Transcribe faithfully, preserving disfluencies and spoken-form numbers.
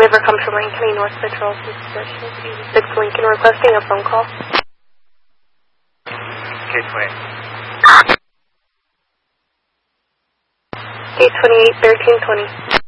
driver comes from Lane County North Patrol, eighty-six Lincoln, requesting a phone call. K twenty-eight. K twenty-eight, thirteen twenty.